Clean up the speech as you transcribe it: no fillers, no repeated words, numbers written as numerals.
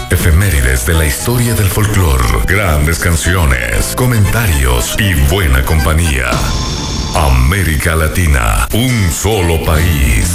Efemérides de la historia del folclore, grandes canciones, comentarios y buena compañía. América Latina, un solo país.